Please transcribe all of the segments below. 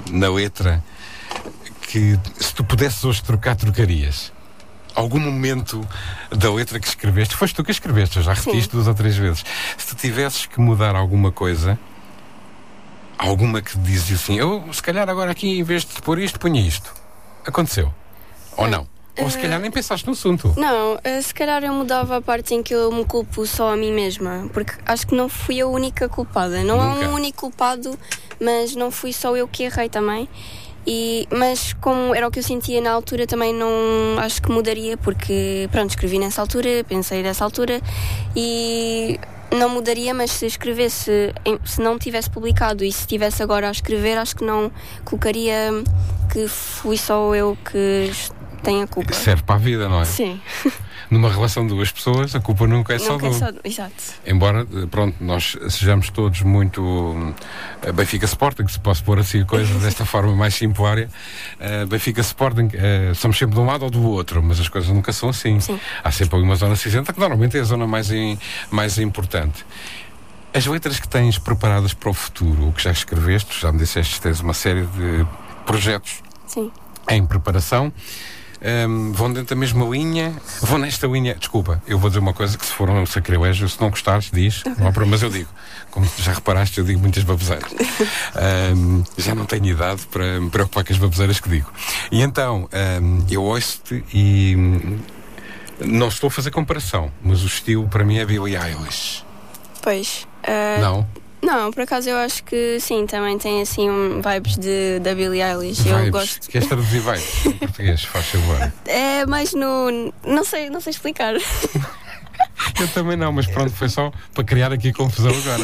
na letra que, se tu pudesses hoje trocar, trocarias? Algum momento da letra que escreveste, foste tu que escreveste, eu já repetiste 2 ou 3 vezes. Se tu tivesses que mudar alguma coisa, alguma que dizia assim, eu se calhar agora aqui, em vez de pôr isto, punha isto. Aconteceu? Ou não? Ou se calhar nem pensaste no assunto? Não, se calhar eu mudava a parte em que eu me culpo só a mim mesma, porque acho que não fui a única culpada. Não Nunca. há um único culpado, mas não fui só eu que errei também. Mas como era o que eu sentia na altura, também não acho que mudaria, porque pronto, escrevi nessa altura, pensei nessa altura e não mudaria, mas se escrevesse, se não tivesse publicado e se estivesse agora a escrever, acho que não colocaria que fui só eu que tenho a culpa. Serve para a vida, não é? Sim. Numa relação de 2 pessoas, a culpa nunca é só de um. Exato. Embora, pronto, nós sejamos todos muito Benfica Sporting, se posso pôr assim a coisa desta forma mais simplória. Benfica Sporting, somos sempre de um lado ou do outro, mas as coisas nunca são assim. Sim. Há sempre uma zona cinzenta que normalmente é a zona mais importante. As letras que tens preparadas para o futuro, o que já escreveste, já me disseste que tens uma série de projetos em preparação. Vão dentro da mesma linha, vão nesta linha. Desculpa, eu vou dizer uma coisa que, se for um sacrilégio, se não gostares, diz, não há problema, mas eu digo, como já reparaste, eu digo muitas baboseiras. Já não tenho idade para me preocupar com as baboseiras que digo. E então, eu ouço-te e não estou a fazer comparação, mas o estilo para mim é Billie Eilish. Pois. Não, por acaso eu acho que sim, também tem assim vibes da Billie Eilish. Vibes. Eu gosto. Queres traduzir vibes em português? Faz favor. É mais no. Não sei explicar. Eu também não, mas pronto, foi só para criar aqui confusão agora.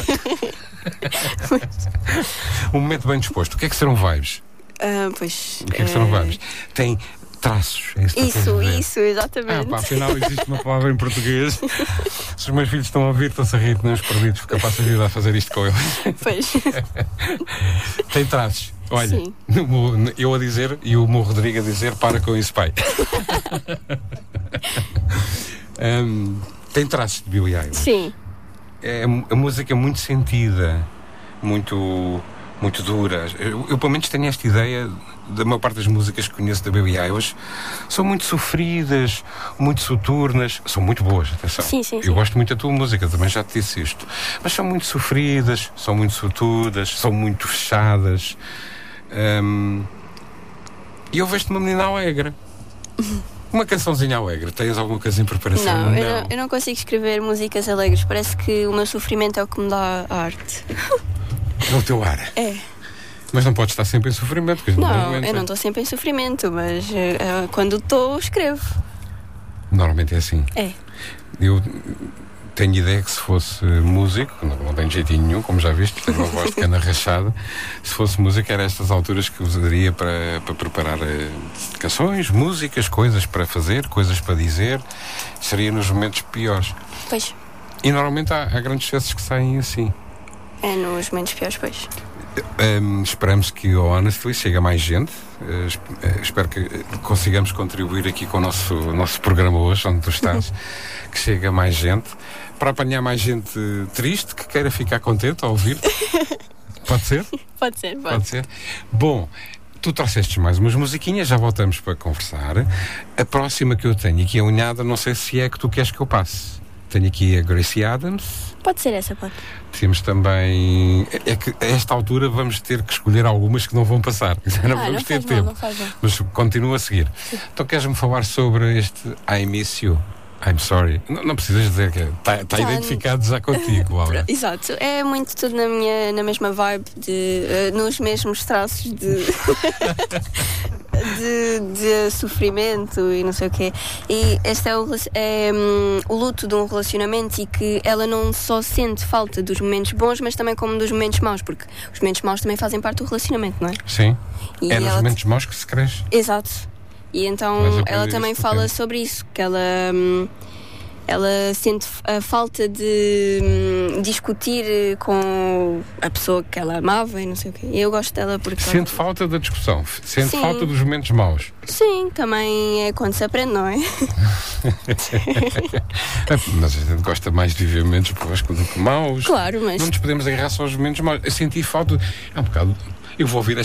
Um momento bem disposto. O que é que serão vibes? Pois. O que é que serão vibes? Tem traços. É isso, exatamente. Afinal existe uma palavra em português. Se os meus filhos estão a ouvir, estão-se a rir, nem os perdidos, porque capaz de ajudar a fazer isto com eles. Pois. Tem traços. Olha, sim. Eu a dizer e o meu Rodrigo a dizer, para com isso, pai. Tem traços de Billie Eilish. Sim. A música é muito sentida, muito dura. Eu pelo menos tenho esta ideia da maior parte das músicas que conheço da Billie Eilish. São muito sofridas, muito soturnas, são muito boas, atenção. Sim. Eu gosto muito da tua música, também já te disse isto. Mas são muito sofridas, são muito soturnas, são muito fechadas. E eu vejo-te uma menina alegre. Uma cançãozinha alegre. Tens alguma coisa em preparação? Não. Eu não consigo escrever músicas alegres. Parece que o meu sofrimento é o que me dá a arte. É o teu ar. É. Mas não podes estar sempre em sofrimento. Não, eu não estou sempre em sofrimento, mas quando estou, escrevo. Normalmente é assim. É. Eu tenho ideia que, se fosse músico, não tenho jeitinho nenhum, como já viste, tenho uma voz de cana rachada. Se fosse músico, era estas alturas que usaria para preparar canções, músicas, coisas para fazer, coisas para dizer. Seria nos momentos piores. Pois. E normalmente há grandes sucessos que saem assim. É nos momentos piores, pois. Esperamos que o Honestly chegue a mais gente. Espero que consigamos contribuir aqui com o nosso programa hoje, onde tu estás, que chegue a mais gente, para apanhar mais gente triste, que queira ficar contente ao ouvir. Pode ser? Pode ser. Bom, tu trouxestes mais umas musiquinhas, já voltamos para conversar. A próxima que eu tenho aqui, a unhada, não sei se é que tu queres que eu passe. Tenho aqui a Gracie Adams. Pode ser essa, pode. Temos também... É que a esta altura vamos ter que escolher algumas que não vão passar. Já não vamos ter tempo. Não faz mal. Mas continua a seguir. Sim. Então queres-me falar sobre este I Miss You? I'm sorry. Não precisas dizer que está identificado já contigo, Laura. Exato. É muito tudo na mesma vibe, nos mesmos traços de sofrimento e não sei o quê. E este é o luto de um relacionamento, e que ela não só sente falta dos momentos bons, mas também como dos momentos maus, porque os momentos maus também fazem parte do relacionamento, não é? Sim. E nos momentos maus que se cresce. Exato. E então ela também fala sobre isso, que ela sente a falta de discutir com a pessoa que ela amava e não sei o quê. E eu gosto dela porque... Sente falta da discussão, sente falta dos momentos maus. Sim, também é quando se aprende, não é? Mas a gente gosta mais de viver momentos bons do que maus. Claro, mas... Não nos podemos agarrar só aos momentos maus. Eu senti falta... É um bocado... Eu vou ouvir